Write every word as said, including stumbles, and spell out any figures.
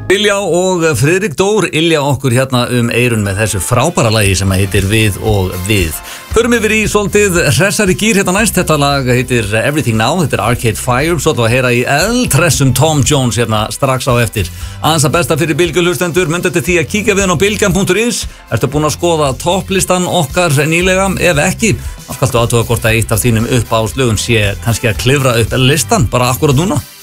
Ylja og Friðrik Dór ylja okkur hérna um eyrun með þessu frábæra lagi sem heitir Við og Við. Förum yfir í svolítið hressari gír hérna næst. Þetta lag heitir Everything Now, þetta er Arcade Fire. Svo þú að heyra í eldhressum Tom Jones hérna strax á eftir. Aðeins að besta fyrir Bylgjuhlustendur, mundu þetta því að kíkja við hann á bylgjan punktur is. Ertu búin að skoða topplistan okkar nýlega? Ef ekki, þá skaltu aðtuga hvort að eitt af þínum uppáhaldslögum sé kannski að klifra upp listan bara akkurat núna.